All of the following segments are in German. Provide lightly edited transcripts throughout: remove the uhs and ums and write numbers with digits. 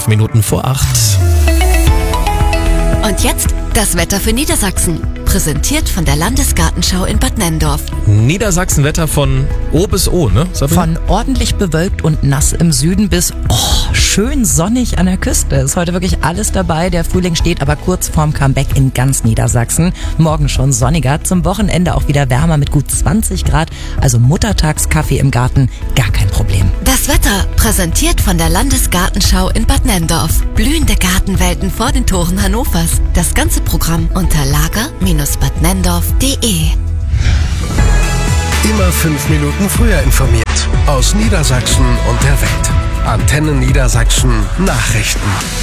Minuten vor 8. Und jetzt das Wetter für Niedersachsen. Präsentiert von der Landesgartenschau in Bad Nenndorf. Niedersachsen-Wetter von O bis O, ne, Sabrina? Von ordentlich bewölkt und nass im Süden bis schön sonnig an der Küste. Ist heute wirklich alles dabei. Der Frühling steht aber kurz vorm Comeback in ganz Niedersachsen. Morgen schon sonniger, zum Wochenende auch wieder wärmer mit gut 20 Grad. Also Muttertagskaffee im Garten, gar kein Problem. Das Wetter präsentiert von der Landesgartenschau in Bad Nenndorf. Blühende Gartenwelten vor den Toren Hannovers. Das ganze Programm unter lager-badnendorf.de. Immer 5 Minuten früher informiert. Aus Niedersachsen und der Welt. Antenne Niedersachsen Nachrichten.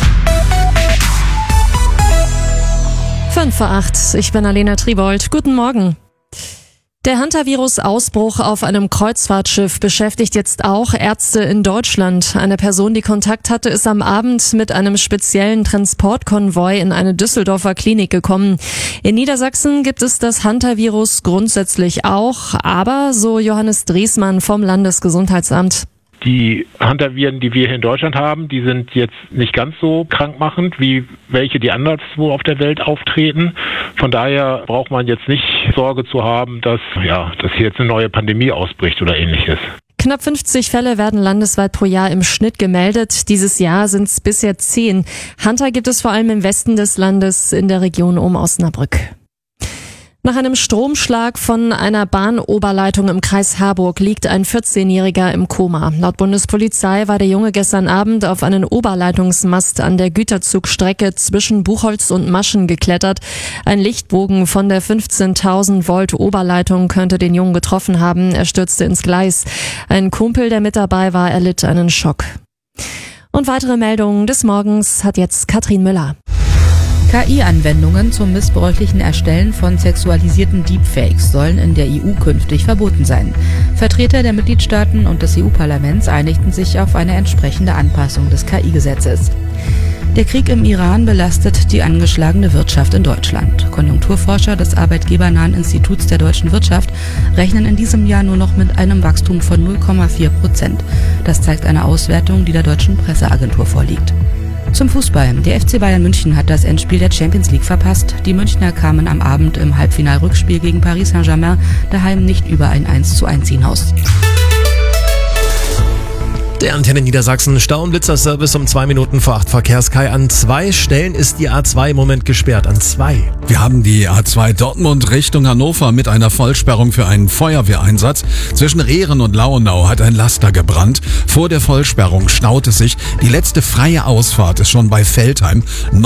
5:08, ich bin Alena Tribold. Guten Morgen. Der Hantavirus-Ausbruch auf einem Kreuzfahrtschiff beschäftigt jetzt auch Ärzte in Deutschland. Eine Person, die Kontakt hatte, ist am Abend mit einem speziellen Transportkonvoi in eine Düsseldorfer Klinik gekommen. In Niedersachsen gibt es das Hantavirus grundsätzlich auch, aber so Johannes Driesmann vom Landesgesundheitsamt. Die Hantaviren, die wir hier in Deutschland haben, die sind jetzt nicht ganz so krankmachend wie welche, die anderswo auf der Welt auftreten. Von daher braucht man jetzt nicht Sorge zu haben, dass hier jetzt eine neue Pandemie ausbricht oder ähnliches. Knapp 50 Fälle werden landesweit pro Jahr im Schnitt gemeldet. Dieses Jahr sind es bisher 10. Hunter gibt es vor allem im Westen des Landes in der Region um Osnabrück. Nach einem Stromschlag von einer Bahnoberleitung im Kreis Harburg liegt ein 14-Jähriger im Koma. Laut Bundespolizei war der Junge gestern Abend auf einen Oberleitungsmast an der Güterzugstrecke zwischen Buchholz und Maschen geklettert. Ein Lichtbogen von der 15.000 Volt Oberleitung könnte den Jungen getroffen haben. Er stürzte ins Gleis. Ein Kumpel, der mit dabei war, erlitt einen Schock. Und weitere Meldungen des Morgens hat jetzt Katrin Müller. KI-Anwendungen zum missbräuchlichen Erstellen von sexualisierten Deepfakes sollen in der EU künftig verboten sein. Vertreter der Mitgliedstaaten und des EU-Parlaments einigten sich auf eine entsprechende Anpassung des KI-Gesetzes. Der Krieg im Iran belastet die angeschlagene Wirtschaft in Deutschland. Konjunkturforscher des arbeitgebernahen Instituts der deutschen Wirtschaft rechnen in diesem Jahr nur noch mit einem Wachstum von 0,4%. Das zeigt eine Auswertung, die der deutschen Presseagentur vorliegt. Zum Fußball. Der FC Bayern München hat das Endspiel der Champions League verpasst. Die Münchner kamen am Abend im Halbfinalrückspiel gegen Paris Saint-Germain daheim nicht über ein 1:1 hinaus. Der Antenne Niedersachsen Stau- und Blitzerservice um 2 Minuten vor 8 Verkehrskai. An 2 Stellen ist die A2 im Moment gesperrt. An 2. Wir haben die A2 Dortmund Richtung Hannover mit einer Vollsperrung für einen Feuerwehreinsatz. Zwischen Rehren und Lauenau hat ein Laster gebrannt. Vor der Vollsperrung staut es sich. Die letzte freie Ausfahrt ist schon bei Veltheim.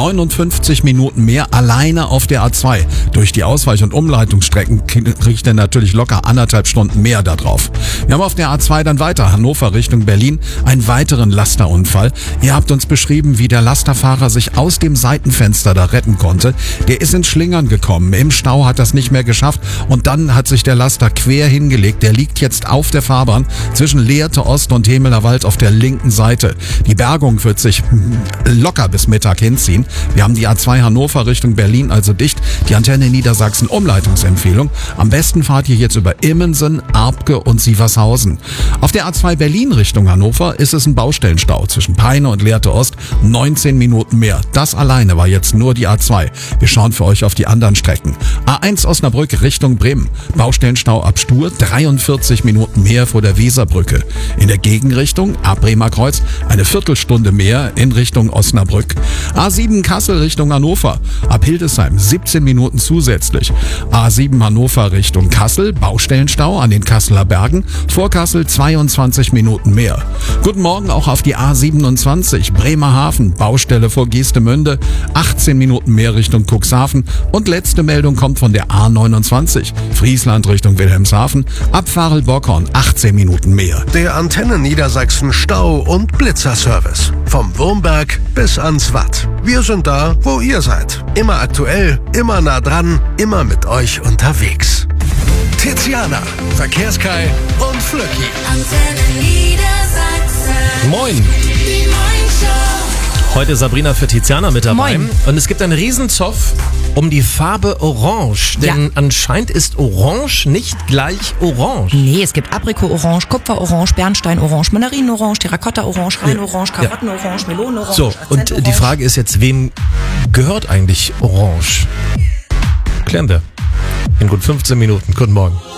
59 Minuten mehr alleine auf der A2. Durch die Ausweich- und Umleitungsstrecken kriegt er natürlich locker 1,5 Stunden mehr da drauf. Wir haben auf der A2 dann weiter Hannover Richtung Berlin einen weiteren Lasterunfall. Ihr habt uns beschrieben, wie der Lasterfahrer sich aus dem Seitenfenster da retten konnte. Der ist ins Schlingern gekommen. Im Stau hat das nicht mehr geschafft und dann hat sich der Laster quer hingelegt. Der liegt jetzt auf der Fahrbahn zwischen Lehrte Ost und Hemeler Wald auf der linken Seite. Die Bergung wird sich locker bis Mittag hinziehen. Wir haben die A2 Hannover Richtung Berlin also dicht. Die Antenne Niedersachsen Umleitungsempfehlung. Am besten fahrt ihr jetzt über Immensen, Arbke und Sievershausen. Auf der A2 Berlin Richtung Hannover ist es ein Baustellenstau zwischen Peine und Lehrte Ost. 19 Minuten mehr. Das alleine war jetzt nur die A2. Wir schauen für euch auf die anderen Strecken. A1 Osnabrück Richtung Bremen. Baustellenstau ab Stur. 43 Minuten mehr vor der Weserbrücke. In der Gegenrichtung ab Bremer Kreuz eine Viertelstunde mehr in Richtung Osnabrück. A7 Kassel Richtung Hannover. Ab Hildesheim 17 Minuten zusätzlich. A7 Hannover Richtung Kassel. Baustellenstau an den Kasseler Bergen. Vor Kassel 22 Minuten mehr. Guten Morgen auch auf die A27 Bremerhaven, Baustelle vor Geestemünde, 18 Minuten mehr Richtung Cuxhaven und letzte Meldung kommt von der A29 Friesland Richtung Wilhelmshaven, ab Varel-Bockhorn 18 Minuten mehr. Der Antenne Niedersachsen Stau- und Blitzerservice. Vom Wurmberg bis ans Watt. Wir sind da, wo ihr seid. Immer aktuell, immer nah dran, immer mit euch unterwegs. Tiziana, Verkehrskai und Flöcki. Antenne Niedersachsen. Moin. Die Moin Show. Heute Sabrina für Tiziana mit dabei. Moin. Und es gibt einen Riesenzoff um die Farbe Orange. Denn anscheinend ist Orange nicht gleich Orange. Nee, es gibt Aprikot-Orange, Kupfer-Orange, Bernstein-Orange, Mandarinen-Orange, Terrakotta-Orange, Rhein-Orange, Karotten-Orange, Melonen-Orange. So, und die Frage ist jetzt, wem gehört eigentlich Orange? Klären wir in gut 15 Minuten. Guten Morgen.